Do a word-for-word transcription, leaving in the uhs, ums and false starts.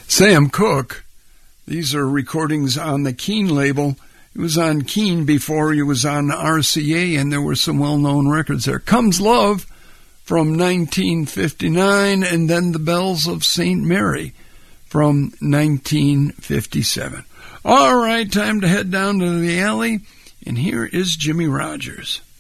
Sam Cooke. These are recordings on the Keen label. He was on Keen before he was on R C A, and there were some well-known records there. Comes Love from nineteen fifty-nine, and then The Bells of Saint Mary from nineteen fifty-seven. All right, time to head down to the alley, and here is Jimmie Rodgers.